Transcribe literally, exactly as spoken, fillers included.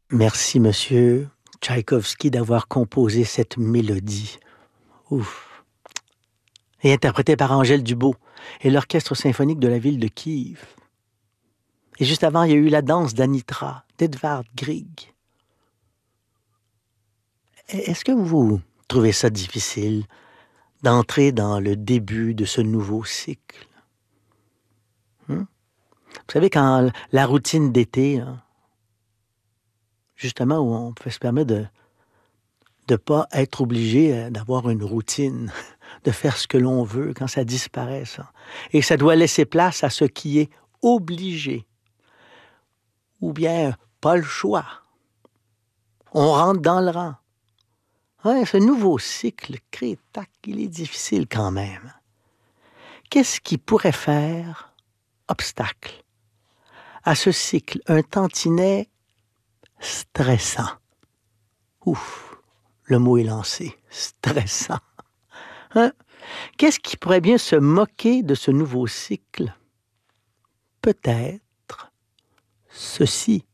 Merci, monsieur Tchaïkovski, d'avoir composé cette mélodie. Ouf! Et interprétée par Angèle Dubois et l'Orchestre symphonique de la ville de Kiev. Et juste avant, il y a eu la danse d'Anitra, d'Edvard Grieg. Est-ce que vous trouvez ça difficile d'entrer dans le début de ce nouveau cycle? Hum? Vous savez, quand la routine d'été, hein, justement, où on peut se permettre de ne pas être obligé d'avoir une routine, de faire ce que l'on veut, quand ça disparaît, ça. Et ça doit laisser place à ce qui est obligé. Ou bien, pas le choix. On rentre dans le rang. Ouais, ce nouveau cycle, crétac, il est difficile quand même. Qu'est-ce qui pourrait faire obstacle à ce cycle, un tantinet stressant? Ouf, le mot est lancé, stressant. Hein? Qu'est-ce qui pourrait bien se moquer de ce nouveau cycle? Peut-être ceci.